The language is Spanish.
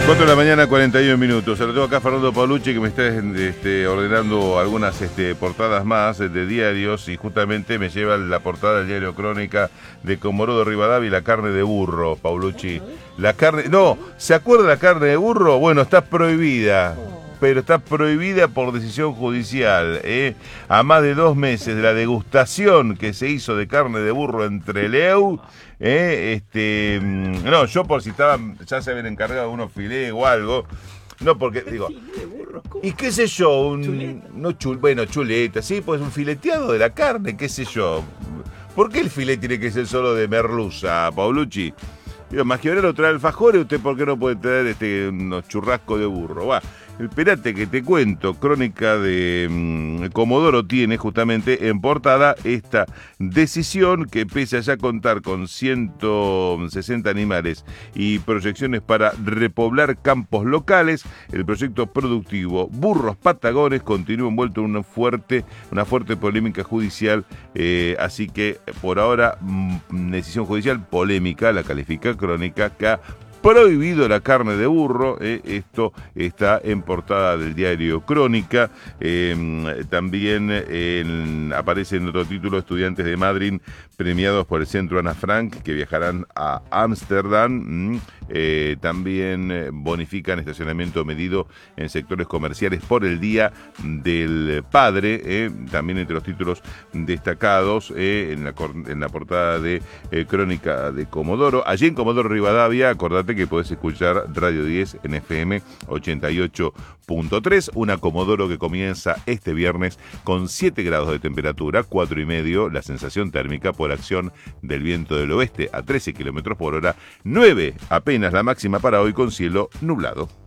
4 de la mañana, 41 minutos. Se lo tengo acá a Fernando Paulucci, que me está ordenando algunas portadas más de diarios, y justamente me lleva la portada del diario Crónica de Comodoro Rivadavia y la carne de burro, Paulucci. La carne... No, ¿se acuerda de la carne de burro? Bueno, está prohibida. Pero está prohibida por decisión judicial. A más de 2 meses de la degustación que se hizo de carne de burro en Trelew, no, yo por si estaban, ya se habían encargado unos filés o algo. No, porque digo, y qué sé yo, chuleta, sí, pues un fileteado de la carne, qué sé yo. ¿Por qué el filete tiene que ser solo de merluza, Paulucci? Digo, Maggiorero trae alfajores, ¿usted por qué no puede traer unos churrascos de burro? Va, espérate que te cuento. Crónica de Comodoro tiene justamente en portada esta decisión que, pese a ya contar con 160 animales y proyecciones para repoblar campos locales, el proyecto productivo Burros Patagones continúa envuelto en una fuerte polémica judicial, así que por ahora decisión judicial polémica, la califica Crónica, que ha prohibido la carne de burro. Esto está en portada del diario Crónica. También aparece en otro título: estudiantes de Madrid premiados por el Centro Ana Frank, que viajarán a Ámsterdam. También bonifican estacionamiento medido en sectores comerciales por el Día del Padre. También entre los títulos destacados en la portada de Crónica de Comodoro. Allí en Comodoro Rivadavia, acordate que podés escuchar Radio 10 en FM 88.3. Una Comodoro que comienza este viernes con 7 grados de temperatura, 4,5 la sensación térmica por acción del viento del oeste a 13 kilómetros por hora, 9 apenas la máxima para hoy, con cielo nublado.